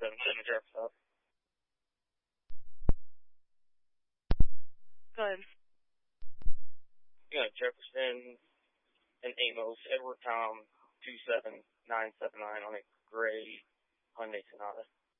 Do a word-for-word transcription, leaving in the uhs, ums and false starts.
seven seven Jefferson. Go ahead. You got Jefferson and Amos, Edward Tom, two seven nine seven nine on a gray Hyundai Sonata.